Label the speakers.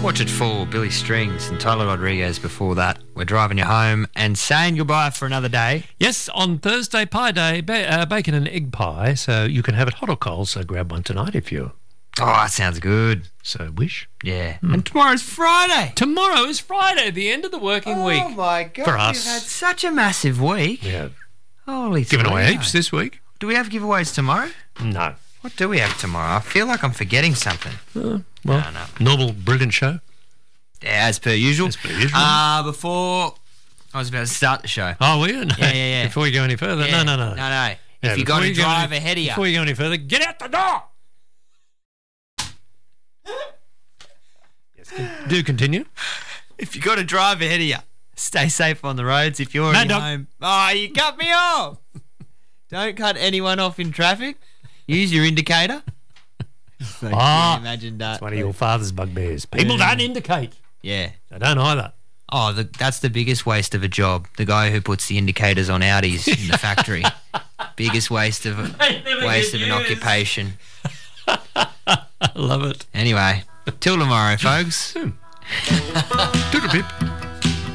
Speaker 1: Portrait for Billy Strings and Tyler Rodriguez before that. We're driving you home and saying goodbye for another day.
Speaker 2: Yes, on Thursday, Pie Day, bacon and egg pie, so you can have it hot or cold, so grab one tonight if you
Speaker 1: Oh, that sounds good.
Speaker 2: so wish.
Speaker 1: Yeah. And tomorrow's Friday.
Speaker 2: Tomorrow is Friday, the end of the working week.
Speaker 1: Oh, my God.
Speaker 2: For us.
Speaker 1: We've had such a massive week.
Speaker 2: We have
Speaker 1: Holy
Speaker 2: given away
Speaker 1: Toledo.
Speaker 2: heaps this week.
Speaker 1: Do we have giveaways tomorrow?
Speaker 2: No.
Speaker 1: What do we have tomorrow? I feel like I'm forgetting something.
Speaker 2: Well,
Speaker 1: No.
Speaker 2: normal, brilliant show.
Speaker 1: Yeah, as per usual.
Speaker 2: As per usual.
Speaker 1: Before I was about to start the show.
Speaker 2: Oh, were you? No.
Speaker 1: Yeah.
Speaker 2: Before you go any further.
Speaker 1: Yeah.
Speaker 2: No.
Speaker 1: No.
Speaker 2: Yeah,
Speaker 1: If you got
Speaker 2: before
Speaker 1: to
Speaker 2: you go
Speaker 1: drive
Speaker 2: any-
Speaker 1: ahead of you.
Speaker 2: Before you go any further, get out the door! Yes, do continue.
Speaker 1: If you got to drive ahead of you, stay safe on the roads. If you're
Speaker 2: Mad
Speaker 1: already
Speaker 2: Dog.
Speaker 1: home, oh, you cut me off. Don't cut anyone off in traffic. Use your indicator. Imagine that.
Speaker 2: It's one of your father's bugbears. People don't indicate.
Speaker 1: Yeah.
Speaker 2: They don't either.
Speaker 1: Oh, that's the biggest waste of a job. The guy who puts the indicators on Audis in the factory. Biggest waste of an occupation.
Speaker 2: I love it.
Speaker 1: Anyway, till tomorrow, folks.
Speaker 2: Toodle-pip.